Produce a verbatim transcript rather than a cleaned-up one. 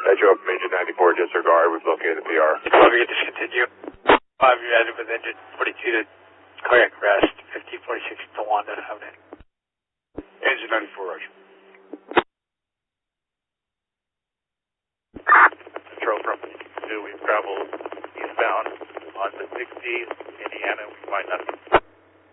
Metro from engine ninety-four, disregard. We've located the P R. twelve, you discontinue. five, you're headed with engine forty-two to cardiac arrest. fifteen forty-six to Wanda, have it. Engine ninety-four, Roger. Metro from two, we've traveled eastbound on the sixty.